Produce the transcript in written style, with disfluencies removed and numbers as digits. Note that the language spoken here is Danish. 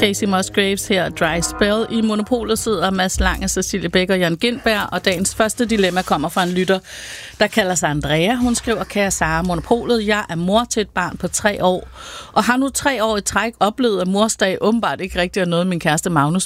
Casey Musgraves her, Dry Spell. I Monopolet sidder Mads Lange, Cecilie Bæk og Jørgen Gintberg, og dagens første dilemma kommer fra en lytter, der kalder sig Andrea. Hun skriver: Kære Sara, Monopolet, jeg er mor til et barn på 3 år, og har nu 3 år i træk oplevet, at morsdag åbenbart ikke rigtig er noget, min kæreste Magnus